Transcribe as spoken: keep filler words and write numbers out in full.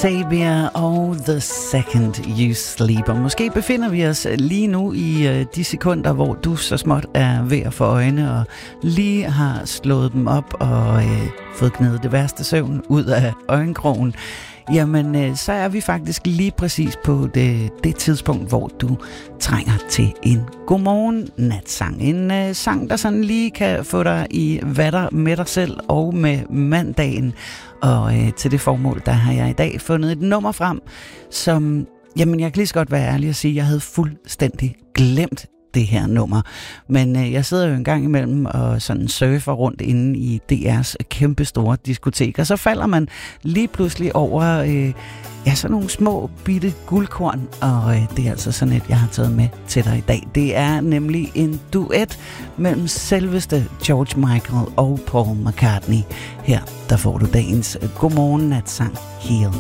Sabia og The Second You Sleep. Og måske befinder vi os lige nu i øh, de sekunder, hvor du så småt er ved at få øjne og lige har slået dem op og øh, fået gnædet det værste søvn ud af øjenkrogen. Jamen, øh, så er vi faktisk lige præcis på det, det tidspunkt, hvor du trænger til en godmorgen natsang. En øh, sang, der sådan lige kan få dig i vatter med dig selv og med mandagen. Og øh, til det formål, der har jeg i dag fundet et nummer frem, som, jamen jeg kan lige så godt være ærlig at sige, at jeg havde fuldstændig glemt det her nummer. Men øh, jeg sidder jo en gang imellem og sådan surfer rundt inde i D R's kæmpe store diskotek, og så falder man lige pludselig over øh, ja, sådan nogle små bitte guldkorn, og øh, det er altså sådan et, jeg har taget med til dig i dag. Det er nemlig en duet mellem selveste George Michael og Paul McCartney. Her, der får du dagens godmorgen natsang, Heal.